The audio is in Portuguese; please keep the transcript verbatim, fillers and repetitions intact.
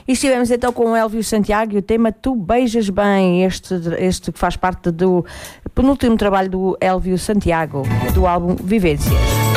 E estivemos então com o Elvio Santiago e o tema Tu Beijas Bem, este, este que faz parte do penúltimo trabalho do Elvio Santiago, do álbum Vivências.